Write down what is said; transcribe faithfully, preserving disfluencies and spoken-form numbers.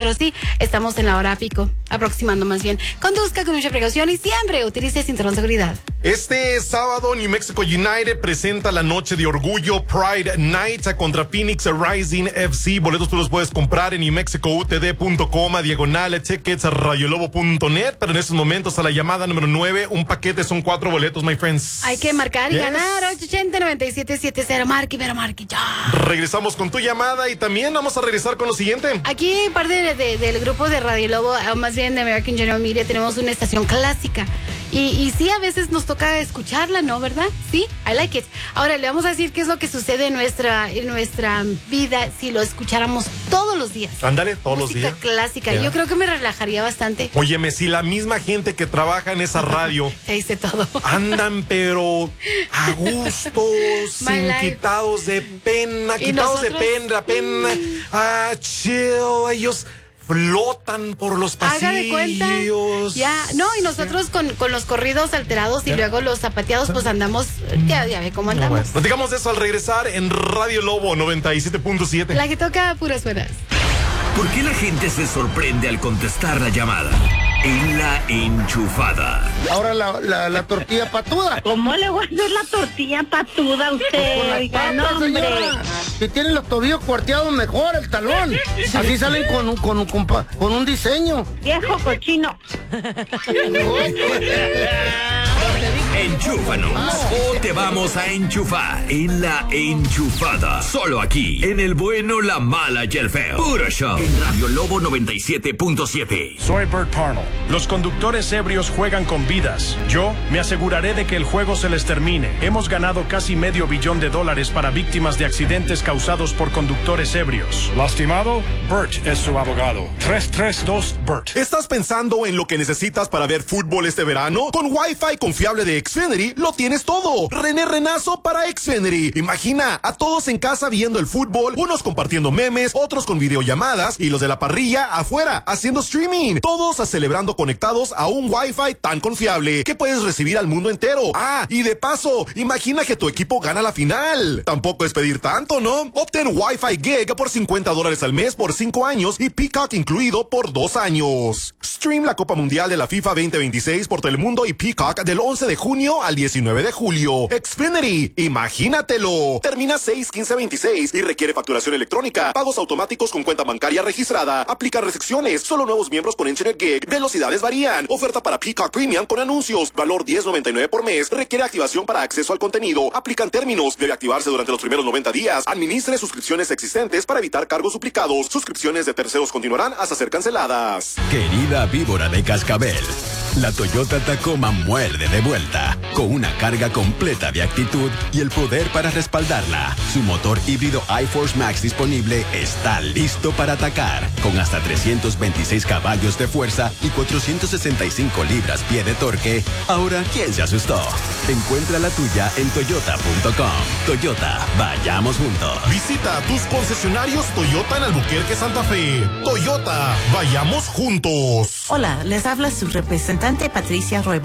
pero sí, estamos en la hora pico, aproximando más bien. Conduzca con mucha precaución y siempre utilice cinturón de seguridad. Este sábado, New Mexico United presenta la noche de orgullo Pride Night contra Phoenix Rising F C. Boletos tú los puedes comprar en new mexico u t d punto com, a diagonal tickets, radiolobo punto net. Pero en estos momentos, a la llamada número nueve, un paquete son cuatro boletos, my friends. Hay que marcar y Yes. ganar. ocho ochenta, noventa y siete setenta. Marque, pero marque ya. Regresamos con tu llamada y también vamos a regresar con lo siguiente. Aquí, parte de, de, del grupo de Radio Lobo, o más bien de American General Media, tenemos una estación clásica. Y, y sí, a veces nos toca escucharla, ¿no? ¿Verdad? Sí, I like it. Ahora, le vamos a decir qué es lo que sucede en nuestra, en nuestra vida si lo escucháramos todos los días. Ándale, todos los días. Música clásica. Yeah. Yo creo que me relajaría bastante. Óyeme, si la misma gente que trabaja en esa radio Se dice todo. andan pero a gusto, sin life. quitados de pena, ¿Y quitados nosotros? de pena, pena, ah, chill, ellos flotan por los pasillos. Haga de cuenta. Ya, no, y nosotros con, con los corridos alterados y luego los zapateados, pues andamos, ya, ya ve cómo andamos. Bueno, platicamos de eso al regresar en Radio Lobo noventa y siete punto siete. La que toca puras buenas. ¿Por qué la gente se sorprende al contestar la llamada? En La Enchufada. Ahora la, la, la tortilla patuda. ¿Cómo le voy a hacer la tortilla patuda a usted? Con las Oiga, patas, no, hombre. señora. Si tienen los tobillos cuarteados mejor, el talón. Así salen con, un- con, un- con, pa- con un diseño. Viejo cochino. Enchúfanos o te vamos a enchufar en La Enchufada. Solo aquí, en el bueno, la mala y el feo. Puro show. En Radio Lobo noventa y siete punto siete. Soy Bert Parnell. Los conductores ebrios juegan con vidas. Yo me aseguraré de que el juego se les termine. Hemos ganado casi medio billón de dólares para víctimas de accidentes causados por conductores ebrios. ¿Lastimado? Bert es su abogado. tres tres dos Bert. ¿Estás pensando en lo que necesitas para ver fútbol este verano? Con Wi-Fi confiable de Xfinity lo tienes todo. René Renazo para Xfinity. Imagina a todos en casa viendo el fútbol, unos compartiendo memes, otros con videollamadas y los de la parrilla afuera haciendo streaming. Todos celebrando conectados a un Wi-Fi tan confiable que puedes recibir al mundo entero. Ah, y de paso, imagina que tu equipo gana la final. Tampoco es pedir tanto, ¿no? Obtén Wi-Fi Gig por cincuenta dólares al mes por cinco años y Peacock incluido por dos años. Stream la Copa Mundial de la FIFA veinte veintiséis por Telemundo y Peacock del once de junio al diecinueve de julio. Xfinity, imagínatelo. Termina seis quince veintiséis y requiere facturación electrónica, pagos automáticos con cuenta bancaria registrada. Aplica restricciones. Solo nuevos miembros con Internet Gig. Velocidades varían. Oferta para Peacock Premium con anuncios. Valor diez noventa y nueve por mes. Requiere activación para acceso al contenido. Aplican términos. Debe activarse durante los primeros noventa días. Administre suscripciones existentes para evitar cargos duplicados. Suscripciones de terceros continuarán hasta ser canceladas. Querida víbora de cascabel, la Toyota Tacoma muerde de vuelta, con una carga completa de actitud y el poder para respaldarla. Su motor híbrido iForce Max disponible está listo para atacar, con hasta trescientos veintiséis caballos de fuerza y cuatrocientos sesenta y cinco libras-pie de torque. Ahora, ¿quién se asustó? Encuentra la tuya en toyota punto com. Toyota, vayamos juntos. Visita tus concesionarios Toyota en Albuquerque, Santa Fe. Toyota, vayamos juntos. Hola, les habla su representante Patricia Roy